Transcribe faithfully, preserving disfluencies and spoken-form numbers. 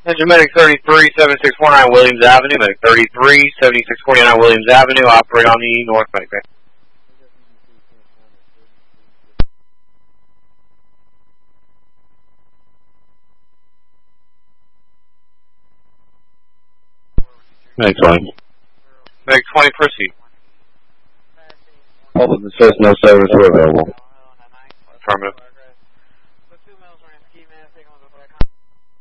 Engine Medic thirty-three, seventy-six forty-nine Williams Avenue, Medic thirty-three, seventy-six forty-nine Williams Avenue, operate on the North Medic Bay. Medic twenty. Medic twenty, proceed. Public says no service were available. Affirmative.